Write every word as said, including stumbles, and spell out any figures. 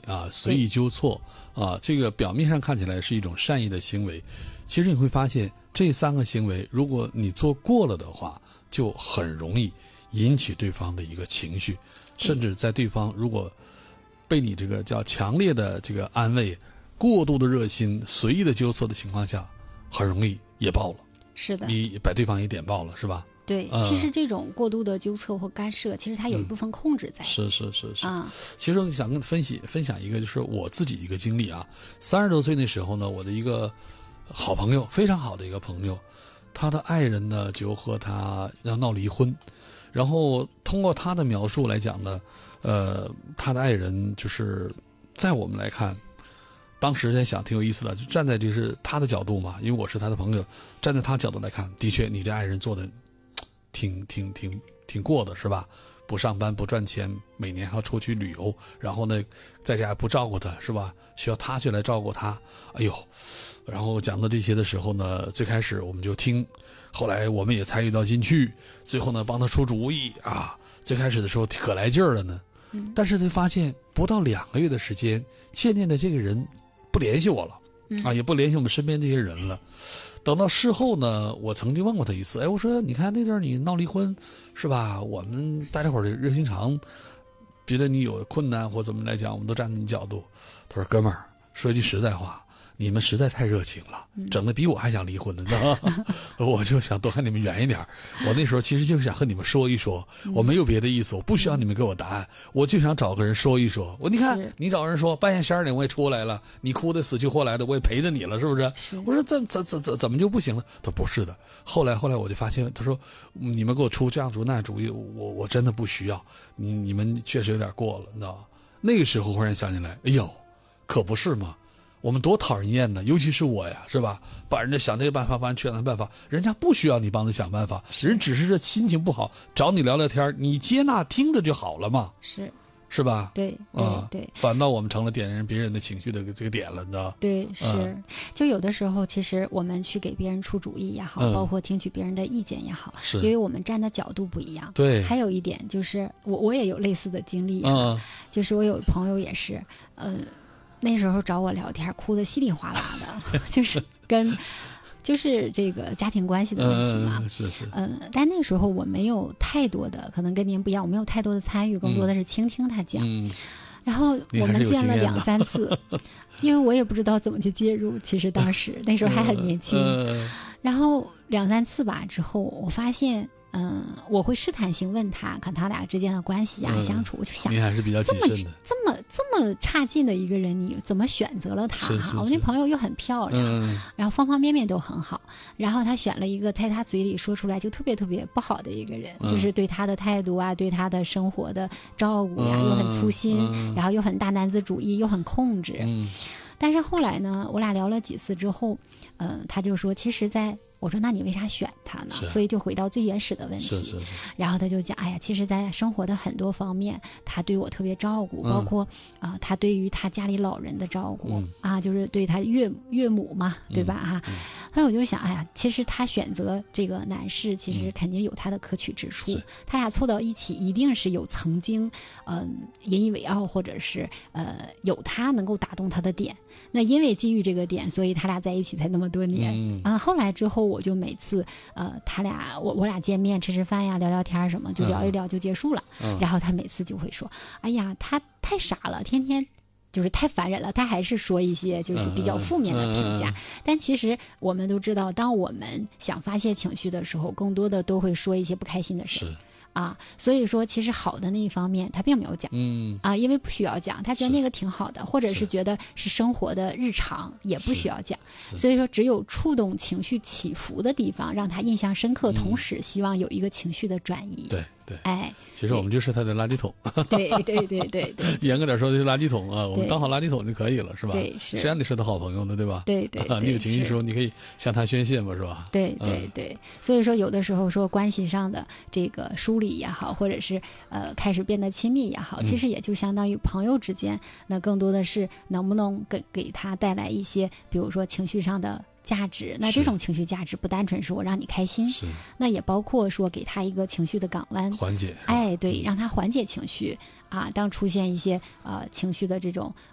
啊，随意纠错啊，这个表面上看起来是一种善意的行为，其实你会发现这三个行为，如果你做过了的话，就很容易引起对方的一个情绪，甚至在对方如果被你这个叫强烈的这个安慰、过度的热心、随意的纠错的情况下，很容易也爆了。 是的， 你把对方也点爆了，是吧？ 对， 嗯、 其实这种过度的纠错或干涉，其实它有一部分控制在。 嗯、是是是是啊。 其实我想跟分析分享一个，就是我自己一个经历啊。三十多岁那时候呢，我的一个好朋友，非常好的一个朋友，他的爱人呢就和他要闹离婚，然后通过他的描述来讲呢，呃，他的爱人就是在我们来看。当时在想挺有意思的，就站在就是他的角度嘛，因为我是他的朋友，站在他角度来看，的确你这爱人做的挺挺挺挺过的，是吧？不上班不赚钱，每年还要出去旅游，然后呢在家不照顾他，是吧？需要他去来照顾他。哎呦，然后讲到这些的时候呢，最开始我们就听，后来我们也参与到进去，最后呢帮他出主意啊。最开始的时候可来劲儿了呢，但是就发现不到两个月的时间，渐渐的这个人不联系我了，啊，也不联系我们身边这些人了。等到事后呢，我曾经问过他一次，哎，我说你看那阵儿你闹离婚，是吧？我们大家伙儿的热心肠，觉得你有困难或怎么来讲，我们都站在你角度。他说：“哥们儿，说句实在话，你们实在太热情了，整的比我还想离婚呢。嗯”我就想多看你们远一点。我那时候其实就想和你们说一说，我没有别的意思，我不需要你们给我答案，我就想找个人说一说。我你看，你找人说，半夜十二点我也出来了，你哭得死去活来的，我也陪着你了，是不是？ 是我说怎怎怎怎怎么就不行了？他说不是的。后来后来我就发现，他说你们给我出这样主那样主意，我我真的不需要。你你们确实有点过了，你知道吗？那个时候忽然想起来，哎呦，可不是嘛。我们多讨人厌呢，尤其是我呀，是吧？把人家想这个办法，把人缺那办法，人家不需要你帮他想办法，人只是这心情不好，找你聊聊天，你接纳听着就好了嘛， 是是吧？ 对啊， 对对， 反倒我们成了点燃别人的情绪的这个点了，你知道？ 对，是、嗯，就有的时候，其实我们去给别人出主意也好，嗯、包括听取别人的意见也好， 是因为我们站的角度不一样。 对， 还有一点就是，我我也有类似的经历、啊，嗯，就是我有朋友也是，呃。那时候找我聊天，哭得稀里哗啦的，就是跟，就是这个家庭关系的问题嘛。 嗯，是是。 嗯，但那时候我没有太多的，可能跟您不一样，我没有太多的参与，更多的是倾听他讲。 嗯。 然后我们见了两三次，因为我也不知道怎么去介入，其实当时那时候还很年轻。 嗯、 然后两三次吧之后，我发现。嗯，我会试探性问他，看他俩之间的关系啊、嗯、相处，我就想， 你还是比较谨慎的。 这么这么差劲的一个人，你怎么选择了他？哈，我那朋友又很漂亮、 嗯， 然后方方面面都很好，然后他选了一个在他嘴里说出来就特别特别不好的一个人，嗯、就是对他的态度啊，对他的生活的照顾呀、啊， 嗯、 又很粗心、 嗯， 然后又很大男子主义，又很控制。 嗯， 但是后来呢，我俩聊了几次之后，嗯、呃，他就说，其实在。我说那你为啥选他呢？所以就回到最原始的问题。 是是是。 然后他就讲，哎呀，其实，在生活的很多方面，他对我特别照顾，嗯、包括啊、呃，他对于他家里老人的照顾、嗯、啊，就是对他岳岳母嘛，对吧？哈、嗯，所以我就想，哎呀，其实他选择这个男士，其实肯定有他的可取之处。嗯、他俩凑到一起，一定是有曾经嗯、呃、引以为傲，或者是呃有他能够打动他的点。那因为基于这个点，所以他俩在一起才那么多年。 嗯啊，后来之后。我就每次，呃，他俩我我俩见面吃吃饭呀，聊聊天什么，就聊一聊就结束了。 嗯、 然后他每次就会说：“哎呀，他太傻了，天天就是太烦人了。”他还是说一些就是比较负面的评价。 嗯、 但其实我们都知道，当我们想发泄情绪的时候，更多的都会说一些不开心的事。啊，所以说其实好的那一方面他并没有讲， 嗯啊，因为不需要讲，他觉得那个挺好的，或者是觉得是生活的日常，也不需要讲。所以说只有触动情绪起伏的地方，让他印象深刻，嗯、同时希望有一个情绪的转移。 对对， 哎， 其实我们就是他的垃圾桶。 对对对对对， 严格点说就是垃圾桶啊，我们当好垃圾桶就可以了，是吧？ 对，是。 谁让你是他好朋友呢，对吧？ 对对对， 你有情绪的时候，你可以向他宣泄嘛，是吧？ 对对对，嗯、所以说有的时候说关系上的这个梳理也好，或者是呃开始变得亲密也好，其实也就相当于朋友之间，嗯、那更多的是能不能给给他带来一些，比如说情绪上的价值。那这种情绪价值不单纯是我让你开心， 是， 那也包括说给他一个情绪的港湾， 缓解。 哎，对，让他缓解情绪啊。当出现一些呃情绪的这种